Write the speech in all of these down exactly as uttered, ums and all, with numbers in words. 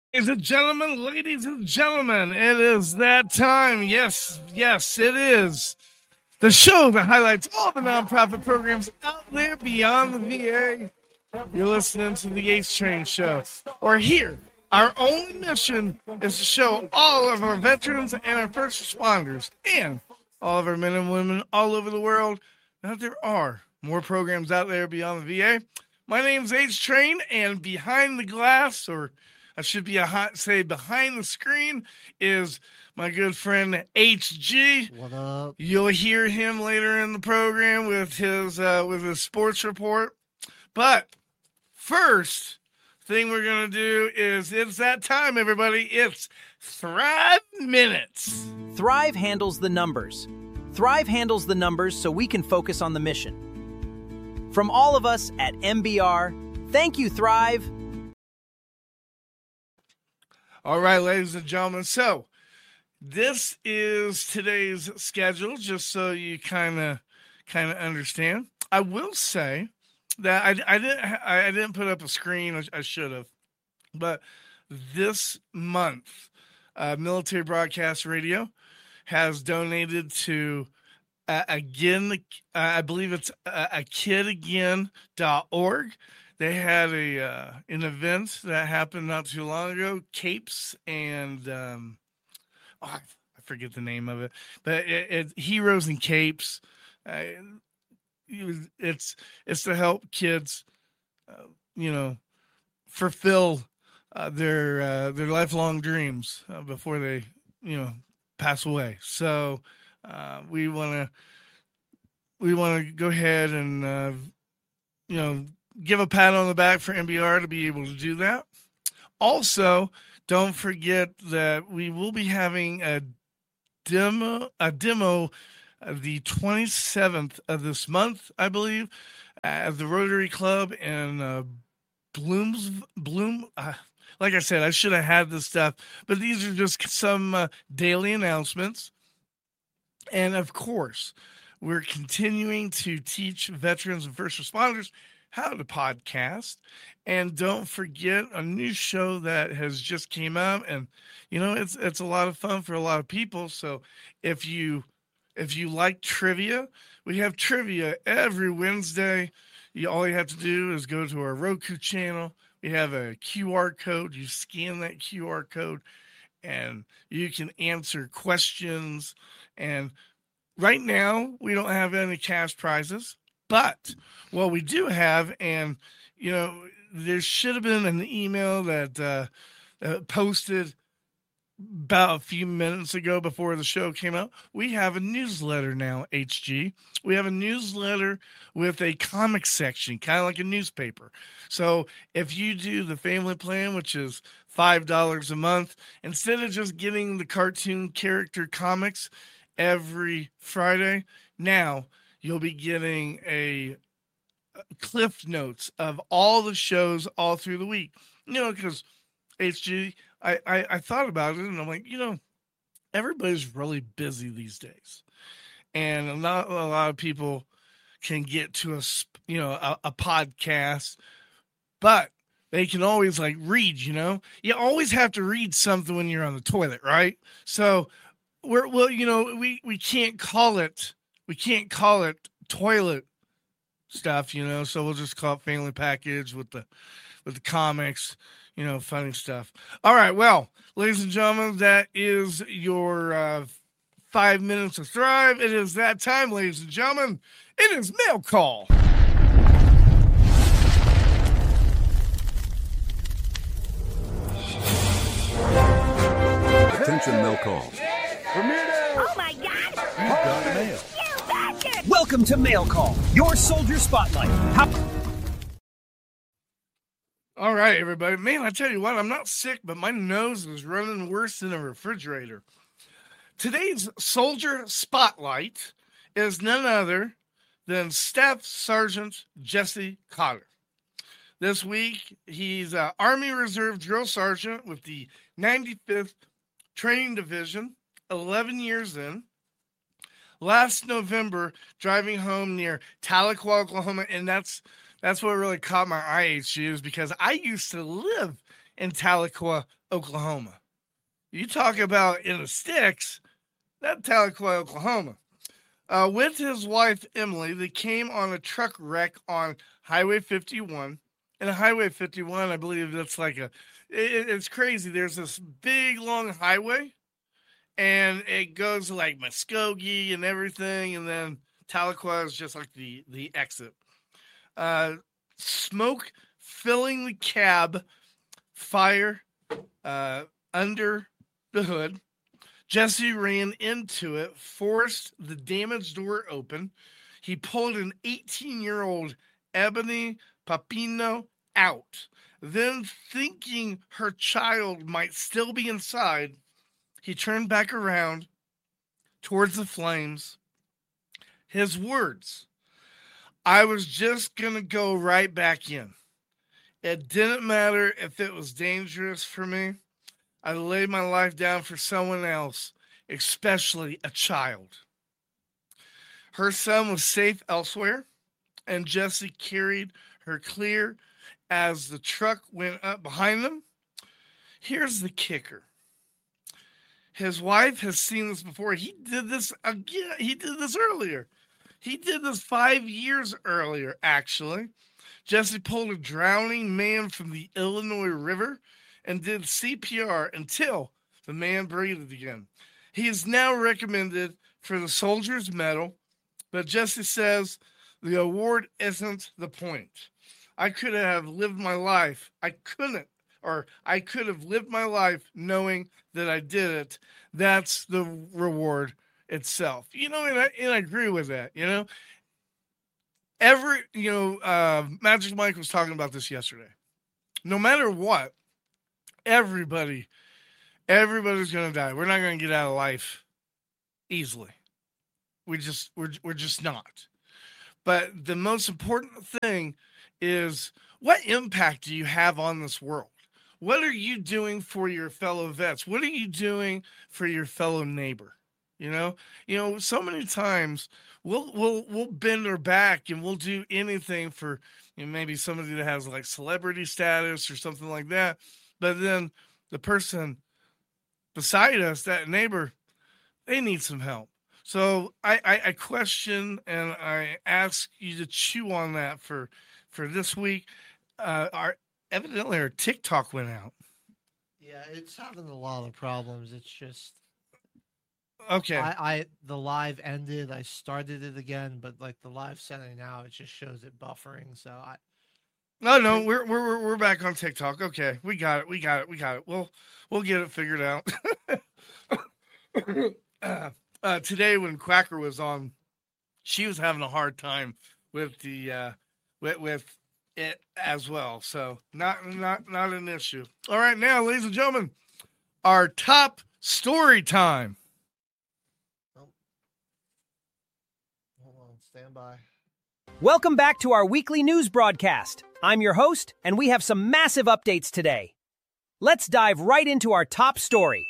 Ladies and gentlemen, ladies and gentlemen, it is that time. Yes, yes, it is. The show that highlights all the nonprofit programs out there beyond the V A. You're listening to the H Train Show. Or here, our only mission is to show all of our veterans and our first responders and all of our men and women all over the world that there are more programs out there beyond the V A. My name's H Train, and behind the glass, or I should be a hot say behind the screen, is my good friend H G. What up? You'll hear him later in the program with his uh, with his sports report. But first thing we're gonna do is it's that time, everybody. It's Thrive Minutes. Thrive handles the numbers. Thrive handles the numbers so we can focus on the mission. From all of us at M B R, thank you, Thrive. All right, ladies and gentlemen. So this is today's schedule, just so you kind of kind of understand. I will say that I, I didn't I, I didn't put up a screen. I, I should have, but this month, uh, Military Broadcast Radio has donated to uh, again. Uh, I believe it's uh, a kid again dot org. They had a uh, an event that happened not too long ago. Capes and um, oh, I forget the name of it, but it, it, Heroes and Capes. Uh, it's it's to help kids, uh, you know, fulfill uh, their uh, their lifelong dreams uh, before they, you know, pass away. So uh, we want to we want to go ahead and uh, you know, give a pat on the back for M B R to be able to do that. Also, don't forget that we will be having a demo, a demo uh, the twenty-seventh of this month, I believe, at the Rotary Club in uh, Blooms, Bloom. Uh, like I said, I should have had this stuff, but these are just some uh, daily announcements. And of course, we're continuing to teach veterans and first responders how to podcast. And don't forget a new show that has just came out, and you know, it's it's a lot of fun for a lot of people. So if you if you like trivia, we have trivia every Wednesday. You all you have to do is go to our Roku channel. We have a Q R code. You scan that Q R code and you can answer questions. And right now we don't have any cash prizes. But what we do have, and, you know, there should have been an email that uh, uh, posted about a few minutes ago before the show came out. We have a newsletter now, H G. We have a newsletter with a comic section, kind of like a newspaper. So if you do the family plan, which is five dollars a month, instead of just getting the cartoon character comics every Friday, now you'll be getting a cliff notes of all the shows all through the week. You know, because H G, I, I, I thought about it, and I'm like, you know, everybody's really busy these days. And not a lot of people can get to a, you know, a, a podcast, but they can always like read, you know. You always have to read something when you're on the toilet, right? So we're, well, you know, we, we can't call it, we can't call it toilet stuff, you know, so we'll just call it family package with the with the comics, you know, funny stuff. All right, well, ladies and gentlemen, that is your uh, five minutes of Thrive. It is that time, ladies and gentlemen. It is mail call. Attention, mail call. Oh my God! You got mail. You bastard! Welcome to Mail Call, your soldier spotlight. How- All right, everybody. Man, I tell you what, I'm not sick, but my nose is running worse than a refrigerator. Today's soldier spotlight is none other than Staff Sergeant Jesse Cotter. This week, he's an Army Reserve Drill Sergeant with the ninety-fifth Training Division, eleven years in. Last November, driving home near Tahlequah, Oklahoma, and that's that's what really caught my eye, H G, is because I used to live in Tahlequah, Oklahoma. You talk about in the sticks, that Tahlequah, Oklahoma. Uh, with his wife, Emily, they came on a truck wreck on Highway fifty-one. And Highway fifty-one, I believe that's like a, it, it's crazy. There's this big, long highway, and it goes to like Muskogee and everything, and then Tahlequah is just like the, the exit. Uh, smoke filling the cab, fire uh, under the hood. Jesse ran into it, forced the damaged door open. He pulled an eighteen-year-old Ebony Papino out. Then, thinking her child might still be inside, he turned back around towards the flames. His words, "I was just going to go right back in. It didn't matter if it was dangerous for me. I laid my life down for someone else, especially a child." Her son was safe elsewhere, and Jesse carried her clear as the truck went up behind them. Here's the kicker. His wife has seen this before. He did this again. He did this earlier. He did this five years earlier, actually. Jesse pulled a drowning man from the Illinois River and did C P R until the man breathed again. He is now recommended for the Soldier's Medal, but Jesse says the award isn't the point. I could have lived my life. I couldn't, or I could have lived my life knowing that I did it. That's the reward itself. You know, and I, and I agree with that, you know. Every, you know, uh, Magic Mike was talking about this yesterday. No matter what, everybody, everybody's going to die. We're not going to get out of life easily. We just, we're, we're just not. But the most important thing is, what impact do you have on this world? What are you doing for your fellow vets? What are you doing for your fellow neighbor? You know, you know, so many times we'll we'll we'll bend our back and we'll do anything for, you know, maybe somebody that has like celebrity status or something like that. But then the person beside us, that neighbor, they need some help. So I, I, I question and I ask you to chew on that for for this week. Uh, our evidently our TikTok went out. Yeah, it's having a lot of problems. It's just okay. I, I the live ended. I started it again, but like the live setting now, it just shows it buffering. So I. No, no, we're we're we're back on TikTok. Okay, we got it. We got it. We got it. We'll we'll get it figured out. uh, uh, today when Quacker was on, she was having a hard time with the uh, with with it as well. So not not not an issue. All right, now, ladies and gentlemen, our top story time. Oh. Hold on, stand by. Welcome back to our weekly news broadcast. I'm your host, and we have some massive updates today. Let's dive right into our top story.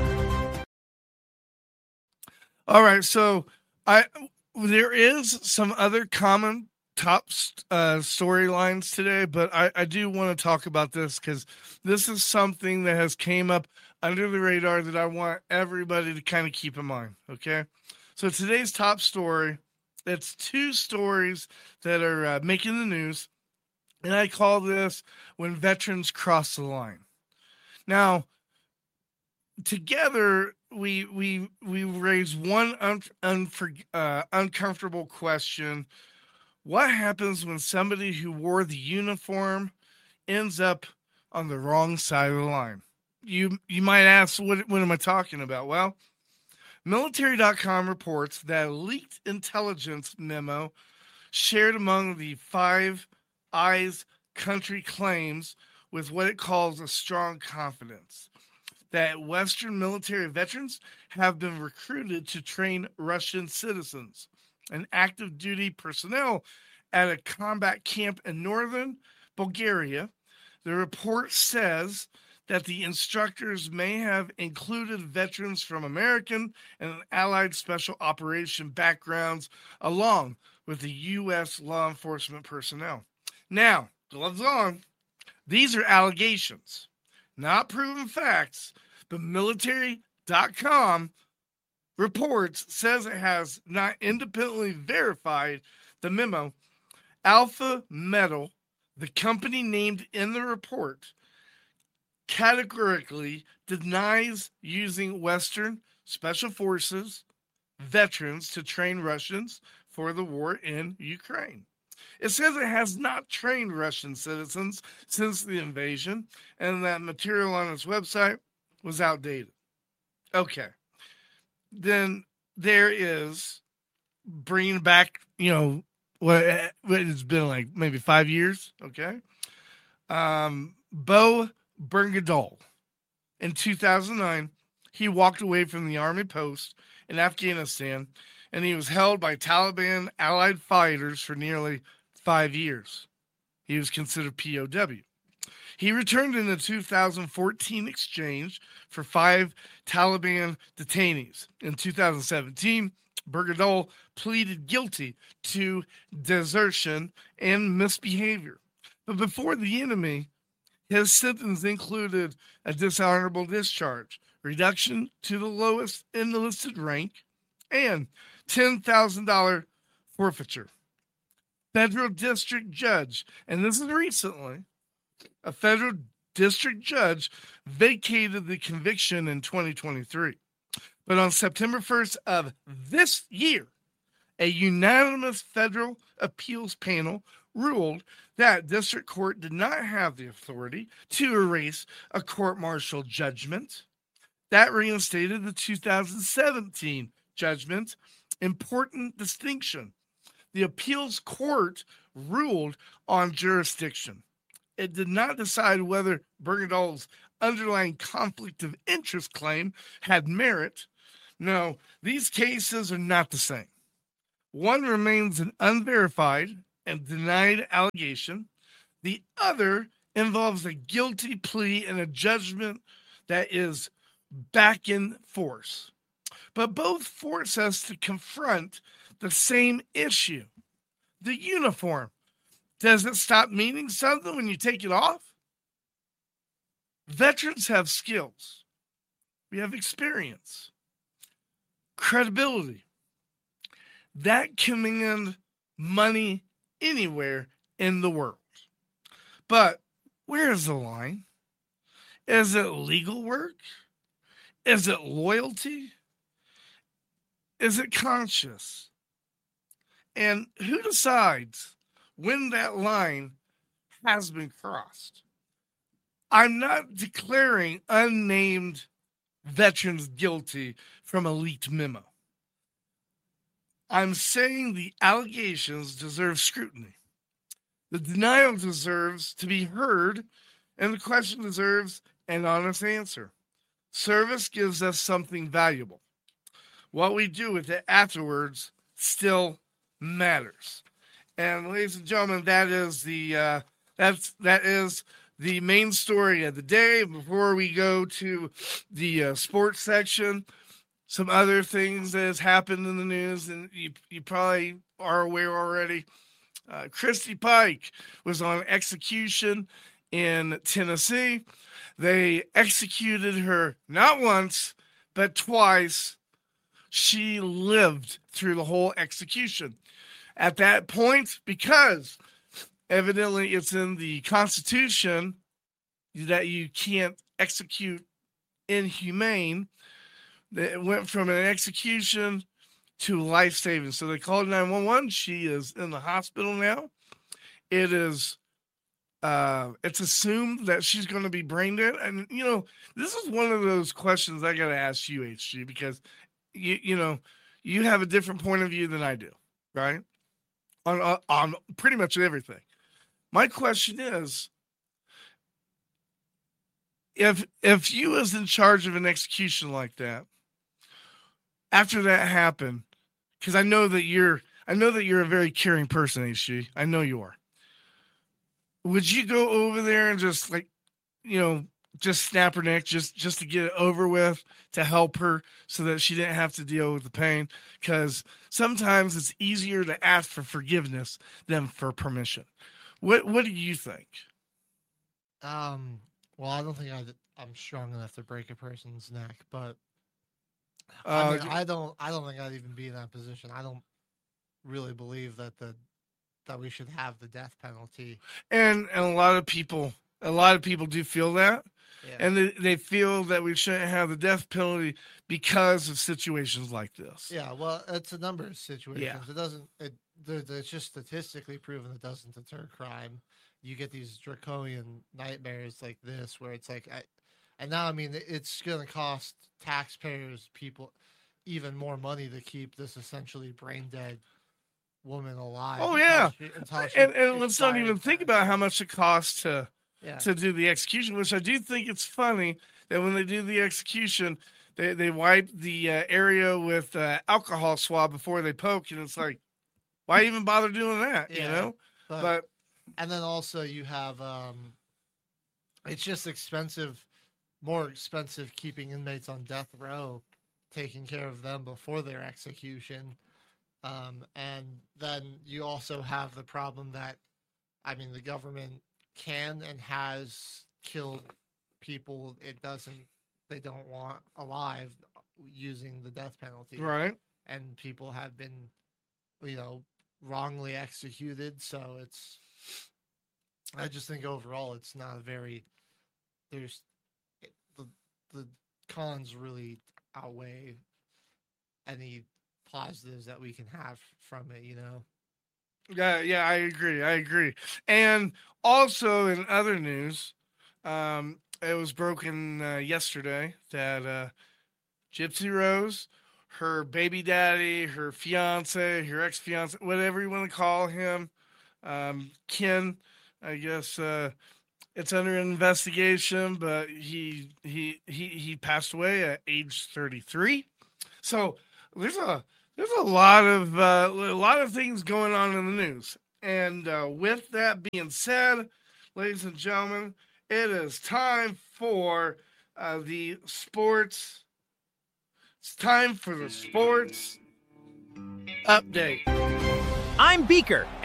All right, so I there is some other common top uh, storylines today, but I, I do want to talk about this because this is something that has came up under the radar that I want everybody to kind of keep in mind, okay? So today's top story, it's two stories that are uh, making the news, and I call this When Veterans Cross the Line. Now, together, we we we raise one un, unfor, uh, uncomfortable question. What happens when somebody who wore the uniform ends up on the wrong side of the line? You you might ask, what, what am I talking about? Well, military dot com reports that a leaked intelligence memo shared among the Five Eyes country claims with what it calls a strong confidence that Western military veterans have been recruited to train Russian citizens and active duty personnel at a combat camp in northern Bulgaria. The report says that the instructors may have included veterans from American and Allied special operation backgrounds along with the U S law enforcement personnel. Now, gloves on, these are allegations. not proven facts, but military dot com reports says it has not independently verified the memo. Alpha Metal, the company named in the report, categorically denies using Western Special Forces veterans to train Russians for the war in Ukraine. It says it has not trained Russian citizens since the invasion, and that material on its website was outdated. Okay. Then there is bringing back, you know, what it's been like maybe five years. Okay. Um, Bo Bergdahl. In two thousand nine, he walked away from the army post in Afghanistan, and he was held by Taliban allied fighters for nearly five years. He was considered P O W. He returned in the two thousand fourteen exchange for five Taliban detainees. In two thousand seventeen, Bergdahl pleaded guilty to desertion and misbehavior. But before the enemy, his sentence included a dishonorable discharge, reduction to the lowest enlisted rank, and ten thousand dollars forfeiture. Federal district judge, and this is recently, a federal district judge vacated the conviction in twenty twenty-three. But on September first of this year, a unanimous federal appeals panel ruled that district court did not have the authority to erase a court-martial judgment. That reinstated the two thousand seventeen judgment. Important distinction. The appeals court ruled on jurisdiction. It did not decide whether Bergdahl's underlying conflict of interest claim had merit. No, these cases are not the same. One remains an unverified and denied allegation. The other involves a guilty plea and a judgment that is back in force. But both force us to confront the same issue. The uniform. Does it stop meaning something when you take it off? Veterans have skills. We have experience. Credibility. That command money anywhere in the world. But where is the line? Is it legal work? Is it loyalty? Is it conscious? And who decides when that line has been crossed? I'm not declaring unnamed veterans guilty from a leaked memo. I'm saying the allegations deserve scrutiny. The denial deserves to be heard, and the question deserves an honest answer. Service gives us something valuable. What we do with it afterwards still matters. And ladies and gentlemen, that is the uh, that's that is the main story of the day. Before we go to the uh, sports section, some other things that has happened in the news, and you you probably are aware already. Uh, Christy Pike was on execution in Tennessee. They executed her not once, but twice. She lived through the whole execution. At that point, because evidently it's in the Constitution that you can't execute inhumane, it went from an execution to life-saving. So they called nine one one. She is in the hospital now. It is, uh, it's assumed that she's going to be brain dead. And, you know, this is one of those questions I got to ask you, H G, because, you, you know, you have a different point of view than I do, right? On, on, on pretty much everything. My question is, if if you was in charge of an execution like that, after that happened, because I know that you're I know that you're a very caring person, H G. I know you are. Would you go over there and just like, you know, just snap her neck just, just to get it over with, to help her so that she didn't have to deal with the pain? Because sometimes it's easier to ask for forgiveness than for permission. What What do you think? Um. Well, I don't think I'd I'm strong enough to break a person's neck, but Uh, I, mean, y- I don't. I don't think I'd even be in that position. I don't really believe that the that we should have the death penalty. and and a lot of people, a lot of people do feel that, Yeah. and they, they feel that we shouldn't have the death penalty because of situations like this. Yeah, well, it's a number of situations. It doesn't. It there, it's just statistically proven it doesn't deter crime. You get these draconian nightmares like this, where it's like, I, and now I mean, it's going to cost taxpayers, people, even more money to keep this essentially brain dead woman alive. Oh until yeah, she- until she and, and let's not expires even think that. about how much it costs to Yeah. to do the execution. Which I do think it's funny that when they do the execution, they they wipe the uh, area with uh, alcohol swab before they poke, and it's like, why even bother doing that? You Yeah, know, but, but and then also you have um it's just expensive, more expensive keeping inmates on death row, taking care of them before their execution. Um, and then you also have the problem that, I mean, the government can and has killed people it doesn't, they don't want alive using the death penalty. right. And people have been, you know, wrongly executed. So it's, I just think overall it's not a very, there's, it- the, the cons really outweigh any positives that we can have from it, you know? Yeah, yeah, I agree. I agree. And also in other news, um, it was broken uh, yesterday that uh, Gypsy Rose, her baby daddy, her fiance, her ex fiance, whatever you want to call him, um, Ken, I guess uh, it's under investigation, but he he he he passed away at age thirty-three. So there's a there's a lot of uh, a lot of things going on in the news. And uh, with that being said, ladies and gentlemen, it is time for uh, the sports. It's time for the sports update. I'm Beaker,